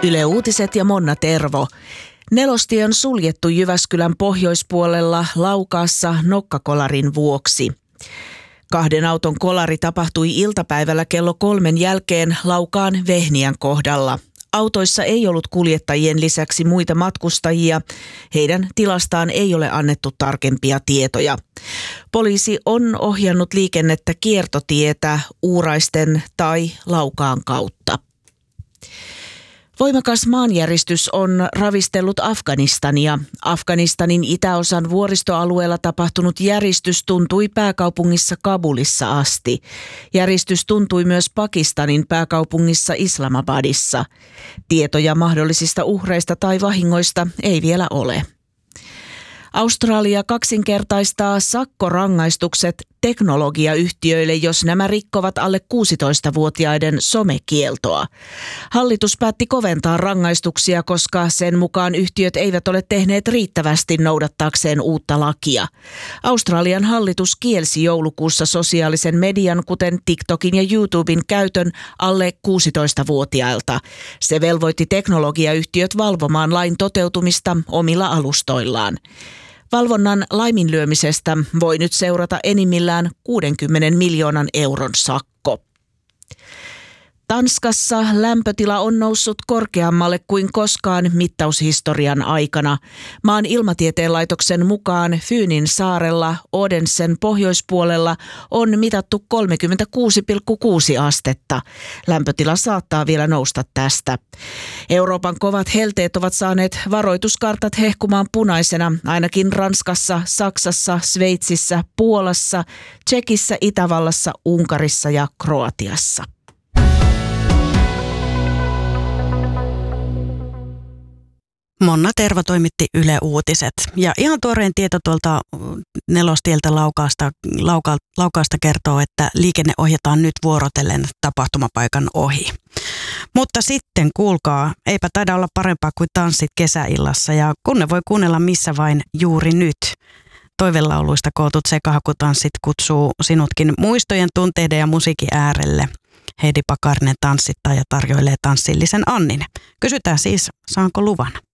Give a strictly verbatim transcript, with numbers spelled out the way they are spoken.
Yle Uutiset ja Monna Tervo. Nelostie on suljettu Jyväskylän pohjoispuolella Laukaassa nokkakolarin vuoksi. Kahden auton kolari tapahtui iltapäivällä kello kolmen jälkeen Laukaan Vehniän kohdalla. Autoissa ei ollut kuljettajien lisäksi muita matkustajia. Heidän tilastaan ei ole annettu tarkempia tietoja. Poliisi on ohjannut liikennettä kiertotietä Uuraisten tai Laukaan kautta. Voimakas maanjäristys on ravistellut Afganistania. Afganistanin itäosan vuoristoalueella tapahtunut järistys tuntui pääkaupungissa Kabulissa asti. Järistys tuntui myös Pakistanin pääkaupungissa Islamabadissa. Tietoja mahdollisista uhreista tai vahingoista ei vielä ole. Australia kaksinkertaistaa sakkorangaistukset teknologiayhtiöille, jos nämä rikkovat alle kuusitoistavuotiaiden somekieltoa. Hallitus päätti koventaa rangaistuksia, koska sen mukaan yhtiöt eivät ole tehneet riittävästi noudattaakseen uutta lakia. Australian hallitus kielsi joulukuussa sosiaalisen median, kuten TikTokin ja YouTuben käytön alle kuusitoistavuotiailta. Se velvoitti teknologiayhtiöt valvomaan lain toteutumista omilla alustoillaan. Valvonnan laiminlyömisestä voi nyt seurata enimmillään kuudenkymmenen miljoonan euron sakko. Tanskassa lämpötila on noussut korkeammalle kuin koskaan mittaushistorian aikana. Maan ilmatieteen laitoksen mukaan Fynin saarella Odensen pohjoispuolella on mitattu kolmekymmentäkuusi pilkku kuusi astetta. Lämpötila saattaa vielä nousta tästä. Euroopan kovat helteet ovat saaneet varoituskartat hehkumaan punaisena ainakin Ranskassa, Saksassa, Sveitsissä, Puolassa, Tšekissä, Itävallassa, Unkarissa ja Kroatiassa. Monna Tervo toimitti Yle Uutiset. Ja ihan tuoreen tieto tuolta Nelostieltä Laukaasta, Lauka, Laukaasta kertoo, että liikenne ohjataan nyt vuorotellen tapahtumapaikan ohi. Mutta sitten kuulkaa, eipä taida olla parempaa kuin tanssit kesäillassa, ja kun ne voi kuunnella missä vain juuri nyt. Toivelauluista kootut sekahakutanssit kutsuu sinutkin muistojen, tunteiden ja musiikin äärelle. Heidi Pakarinen tanssittaa ja tarjoilee tanssillisen Annin. Kysytään siis, saanko luvan?